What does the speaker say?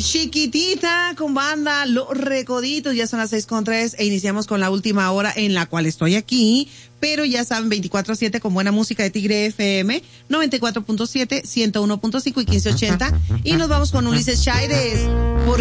Chiquitita con banda Los Recoditos, ya son las 6:03 e iniciamos con la última hora en la cual estoy aquí, pero ya saben, 24/7 con buena música de Tigre FM, 94.7, 101.5 y 1580, y nos vamos con Ulises Chaires, ¿por